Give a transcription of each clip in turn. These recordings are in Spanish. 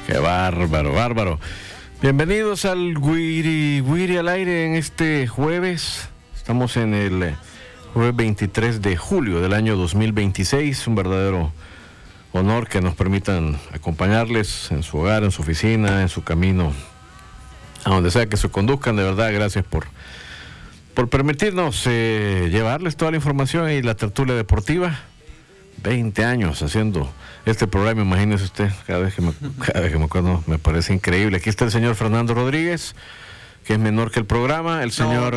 Qué bárbaro, bárbaro. Bienvenidos al Wiri al aire en este jueves. Estamos en el jueves 23 de julio del año 2026. Un verdadero honor que nos permitan acompañarles en su hogar, en su oficina, en su camino, a donde sea que se conduzcan. De verdad, gracias por permitirnos llevarles toda la información y la tertulia deportiva. 20 años haciendo este programa, imagínese usted, cada vez que me acuerdo, me parece increíble. Aquí está el señor Fernando Rodríguez, que es menor que el programa, el señor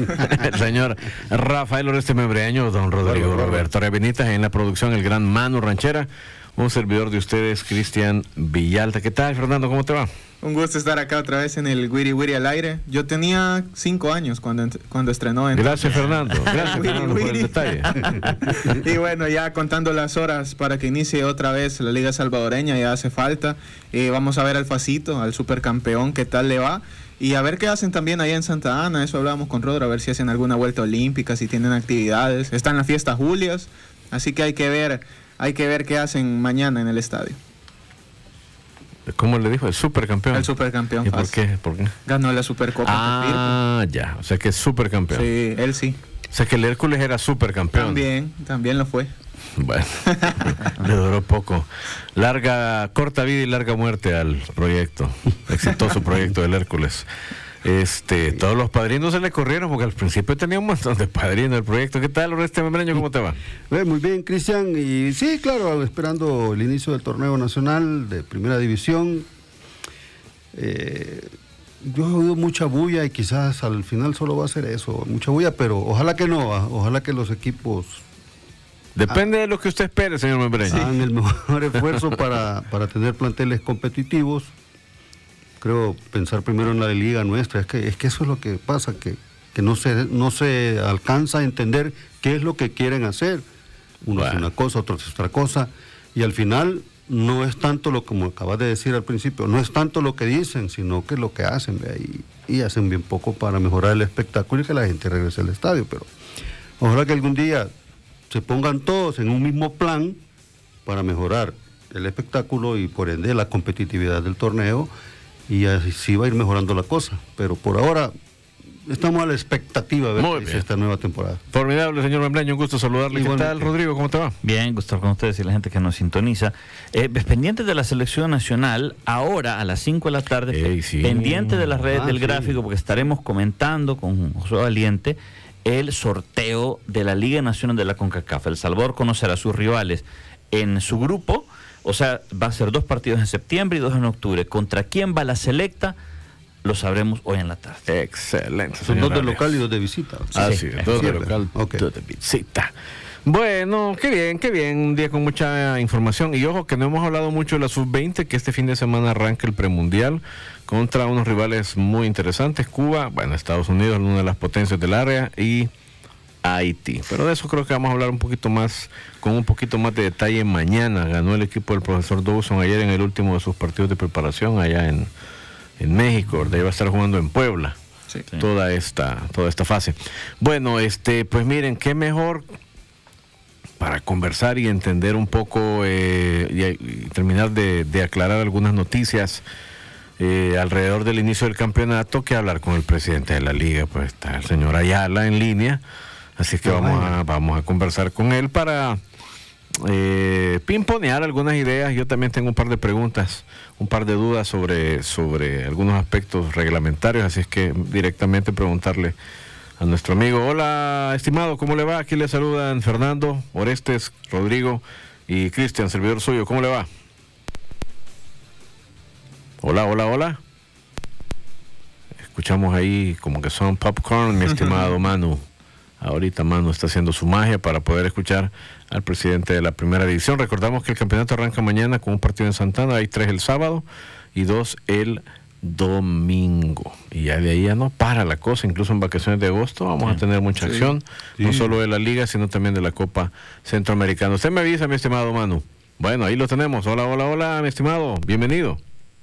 Rafael Oreste Membreño, don Rodrigo Roberto Benítez, en la producción el gran Manu Ranchera, un servidor de ustedes, Cristian Villalta. ¿Qué tal, Fernando? ¿Cómo te va? Un gusto estar acá otra vez en el Wiri al aire. Yo tenía 5 años cuando estrenó. Gracias, Fernando. Gracias, Fernando, por el detalle. Y bueno, ya contando las horas para que inicie otra vez la Liga Salvadoreña, ya hace falta. Vamos a ver al Facito, al supercampeón, qué tal le va. Y a ver qué hacen también allá en Santa Ana. Eso hablábamos con Rodro, a ver si hacen alguna vuelta olímpica, si tienen actividades. Están las fiestas Julias, así que hay que ver qué hacen mañana en el estadio. ¿Cómo le dijo? El supercampeón. El supercampeón. ¿Y por qué? Ganó la Supercopa. Ya. O sea que es supercampeón. Sí, él sí. O sea que el Hércules era supercampeón. También lo fue. Bueno, le duró poco. Corta vida y larga muerte al proyecto. Exitoso proyecto del Hércules. Todos los padrinos se le corrieron porque al principio tenía un montón de padrinos del proyecto. ¿Qué tal, Oreste Membreño? ¿Cómo te va? Muy bien, Cristian. Y sí, claro, esperando el inicio del torneo nacional de primera división. Yo he oído mucha bulla y quizás al final solo va a ser eso, mucha bulla, pero ojalá que no, ojalá que los equipos... Depende de lo que usted espere, señor Membreño. Hagan el mejor esfuerzo para tener planteles competitivos. Creo pensar primero en la liga nuestra, es que eso es lo que pasa, que no se alcanza a entender qué es lo que quieren hacer. Uno hace una cosa, otro hace otra cosa, y al final no es tanto lo como acabas de decir al principio, no es tanto lo que dicen, sino que lo que hacen, y hacen bien poco para mejorar el espectáculo y que la gente regrese al estadio. Pero ojalá que algún día se pongan todos en un mismo plan para mejorar el espectáculo y por ende la competitividad del torneo, y así va a ir mejorando la cosa. Pero por ahora estamos a la expectativa de ver esta nueva temporada. Formidable, señor Membreño, un gusto saludarle. ¿Qué tal, Rodrigo? ¿Cómo te va? Bien, gusto con ustedes y la gente que nos sintoniza. Pendiente de la selección nacional, ahora a las 5 de la tarde, pendiente de las redes del gráfico, porque estaremos comentando con José Valiente el sorteo de la Liga Nacional de la CONCACAF. El Salvador conocerá a sus rivales en su grupo. O sea, va a ser 2 partidos en septiembre y 2 en octubre. ¿Contra quién va la selecta? Lo sabremos hoy en la tarde. Excelente. Son 2 de local y 2 de visita. Sí, 2 de local, 2 de visita. Bueno, qué bien. Un día con mucha información. Y ojo que no hemos hablado mucho de la Sub-20, que este fin de semana arranca el premundial contra unos rivales muy interesantes. Cuba, Estados Unidos, una de las potencias del área, y Haití. Pero de eso creo que vamos a hablar con un poquito más de detalle mañana. Ganó el equipo del profesor Dawson ayer en el último de sus partidos de preparación allá en México. De ahí va a estar jugando en Puebla. Sí. Toda esta fase. Bueno, pues miren, qué mejor para conversar y entender un poco y terminar de aclarar algunas noticias alrededor del inicio del campeonato que hablar con el presidente de la liga. Pues está el señor Ayala en línea. Así que vamos a conversar con él para pimponear algunas ideas. Yo también tengo un par de preguntas, un par de dudas sobre algunos aspectos reglamentarios, así es que directamente preguntarle a nuestro amigo. Hola, estimado, ¿cómo le va? Aquí le saludan Fernando, Orestes, Rodrigo y Cristian, servidor suyo. ¿Cómo le va? Hola. Escuchamos ahí como que son popcorn, mi estimado Manu. Ahorita Manu está haciendo su magia para poder escuchar al presidente de la primera división. Recordamos que el campeonato arranca mañana con un partido en Santana. Hay 3 el sábado y 2 el domingo. Y ya de ahí ya no para la cosa. Incluso en vacaciones de agosto vamos a tener mucha acción. No solo de la liga, sino también de la Copa Centroamericana. Usted me avisa, mi estimado Manu. Bueno, ahí lo tenemos. Hola, mi estimado. Bienvenido.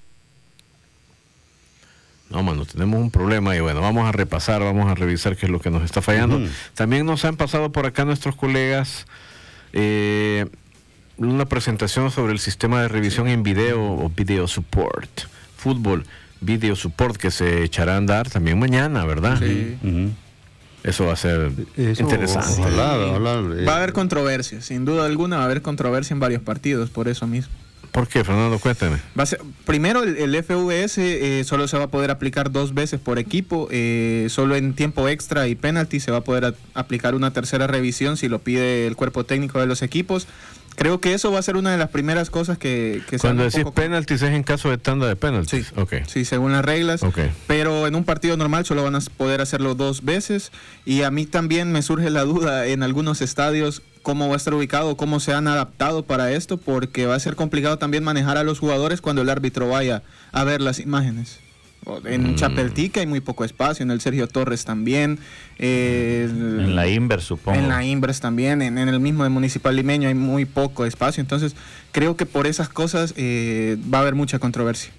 No, Manu, tenemos un problema y bueno, vamos a repasar, vamos a revisar qué es lo que nos está fallando. También nos han pasado por acá nuestros colegas una presentación sobre el sistema de revisión en video o video support, fútbol, video support, que se echará a andar también mañana, ¿verdad? Sí. Eso va a ser interesante. Va a haber controversia, sin duda alguna va a haber controversia en varios partidos, por eso mismo. ¿Por qué, Fernando? Cuéntame. Primero, el FVS solo se va a poder aplicar 2 veces por equipo, solo en tiempo extra y penalti se va a poder aplicar una tercera revisión si lo pide el cuerpo técnico de los equipos. Creo que eso va a ser una de las primeras cosas que cuando decís penaltis es en caso de tanda de penaltis. Sí, sí, según las reglas. Pero en un partido normal solo van a poder hacerlo 2 veces. Y a mí también me surge la duda en algunos estadios cómo va a estar ubicado, cómo se han adaptado para esto, porque va a ser complicado también manejar a los jugadores cuando el árbitro vaya a ver las imágenes. En Chapeltique hay muy poco espacio, en el Sergio Torres también. En la Inver, supongo. En la Inver también, en el mismo de Municipal Limeño hay muy poco espacio. Entonces, creo que por esas cosas va a haber mucha controversia.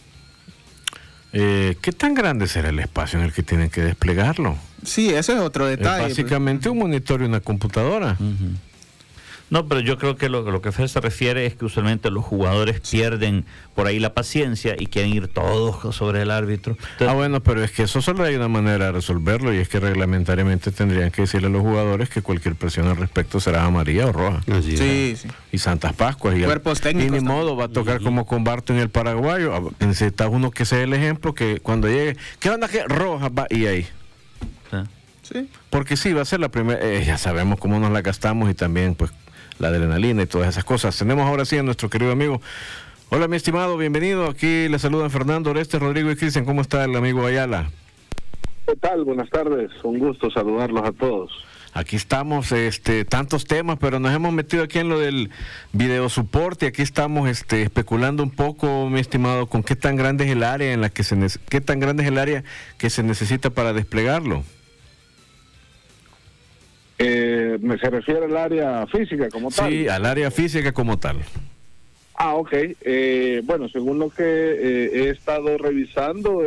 ¿Qué tan grande será el espacio en el que tienen que desplegarlo? Sí, ese es otro detalle. Es básicamente un monitor y una computadora. No, pero yo creo que lo que Fer se refiere es que usualmente los jugadores pierden por ahí la paciencia y quieren ir todos sobre el árbitro. Entonces, bueno, pero es que eso solo hay una manera de resolverlo, y es que reglamentariamente tendrían que decirle a los jugadores que cualquier presión al respecto será amarilla o roja. Sí. Y Santas Pascuas. Cuerpos técnicos. Y ni modo, va a tocar como con Barton en el paraguayo. Necesita uno que sea el ejemplo, que cuando llegue, ¿qué onda? ¿Qué? Roja, va, y ahí. Sí. Porque sí, va a ser la primera, ya sabemos cómo nos la gastamos, y también pues la adrenalina y todas esas cosas. Tenemos ahora sí a nuestro querido amigo. Hola, mi estimado, bienvenido. Aquí le saludan Fernando, Oreste, Rodrigo y Cristian. ¿Cómo está el amigo Ayala? ¿Qué tal? Buenas tardes. Un gusto saludarlos a todos. Aquí estamos, tantos temas, pero nos hemos metido aquí en lo del video soporte. Aquí estamos especulando un poco, mi estimado, con qué tan grande es el área en la que se necesita para desplegarlo. ¿Se refiere al área física como tal? Sí, al área física como tal. Ok. Bueno, según lo que he estado revisando,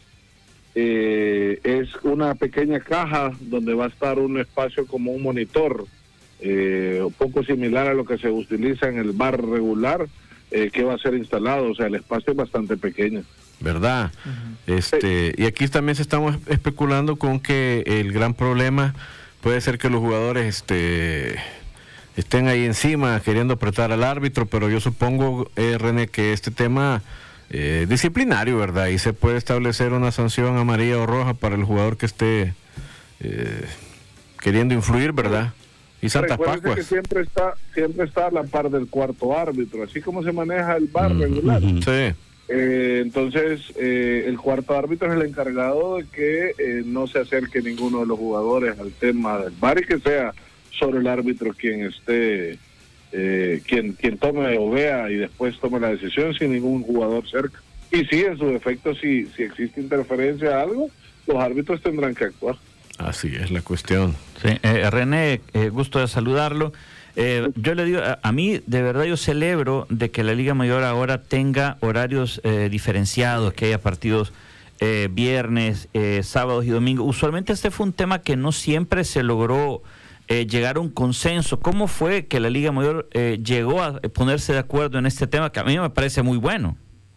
es una pequeña caja donde va a estar un espacio como un monitor, un poco similar a lo que se utiliza en el bar regular, que va a ser instalado. O sea, el espacio es bastante pequeño. ¿Verdad? Y aquí también se estamos especulando con que el gran problema puede ser que los jugadores estén ahí encima queriendo apretar al árbitro, pero yo supongo, René, que este tema disciplinario, ¿verdad? Y se puede establecer una sanción amarilla o roja para el jugador que esté queriendo influir, ¿verdad? Y Santas Pascuas. Que siempre está a la par del cuarto árbitro, así como se maneja el bar regular. Sí. Entonces, el cuarto árbitro es el encargado de que no se acerque ninguno de los jugadores al tema del VAR, y que sea sobre el árbitro quien esté, quien tome o vea y después tome la decisión sin ningún jugador cerca. Y sí, en su defecto, si existe interferencia o algo, los árbitros tendrán que actuar. Así es la cuestión. Sí, René, gusto de saludarlo. Yo le digo, a mí de verdad yo celebro de que la Liga Mayor ahora tenga horarios diferenciados, que haya partidos viernes, sábados y domingos. Usualmente este fue un tema que no siempre se logró llegar a un consenso. ¿Cómo fue que la Liga Mayor llegó a ponerse de acuerdo en este tema, que a mí me parece muy bueno?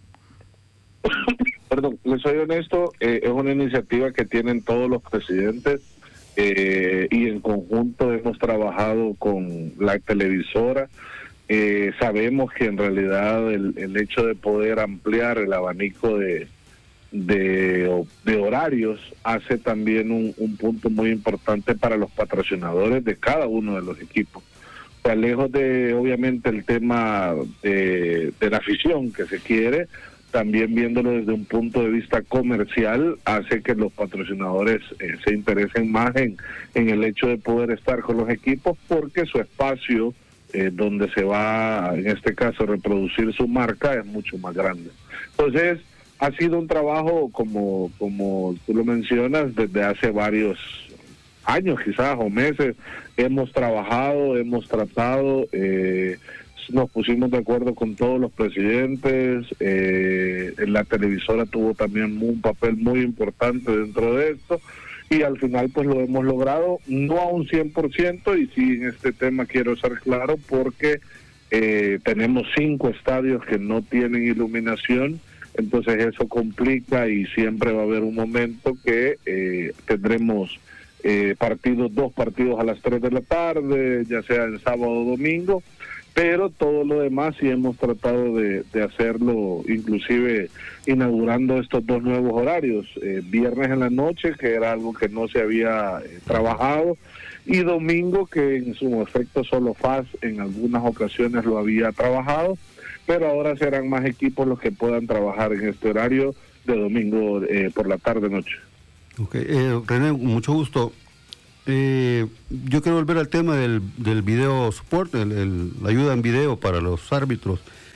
Perdón, les soy honesto, es una iniciativa que tienen todos los presidentes. Y en conjunto hemos trabajado con la televisora. Sabemos que en realidad el hecho de poder ampliar el abanico de horarios hace también un punto muy importante para los patrocinadores de cada uno de los equipos. O sea, lejos de obviamente el tema de la afición que se quiere, también viéndolo desde un punto de vista comercial, hace que los patrocinadores se interesen más en el hecho de poder estar con los equipos, porque su espacio donde se va, en este caso, reproducir su marca es mucho más grande. Entonces, ha sido un trabajo, como tú lo mencionas, desde hace varios años quizás, o meses. Hemos trabajado, hemos tratado, nos pusimos de acuerdo con todos los presidentes. La televisora tuvo también un papel muy importante dentro de esto, y al final pues lo hemos logrado, no a un 100%, y sí en este tema quiero ser claro, porque Tenemos 5 estadios que no tienen iluminación, entonces eso complica y siempre va a haber un momento que tendremos dos partidos a las 3 de la tarde, ya sea en sábado o domingo, pero todo lo demás sí hemos tratado de hacerlo, inclusive inaugurando estos 2 nuevos horarios, viernes en la noche, que era algo que no se había trabajado, y domingo, que en su efecto solo FAS en algunas ocasiones lo había trabajado, pero ahora serán más equipos los que puedan trabajar en este horario de domingo por la tarde-noche. Okay. René, mucho gusto. Yo quiero volver al tema del video support, la ayuda en video para los árbitros.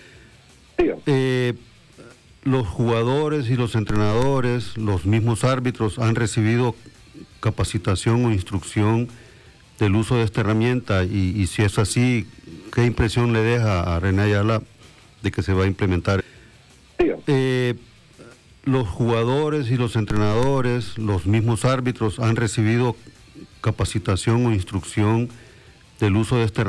Los jugadores y los entrenadores, los mismos árbitros, han recibido capacitación o instrucción del uso de esta herramienta, y si es así, ¿qué impresión le deja a René Ayala de que se va a implementar? Los jugadores y los entrenadores, los mismos árbitros, han recibido capacitación o instrucción del uso de esta herramienta.